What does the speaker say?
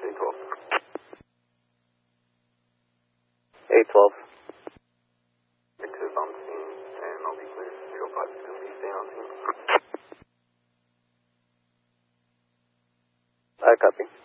812. 812. Exit on scene, and I'll be clear. 05 is going to be staying on scene. I copy.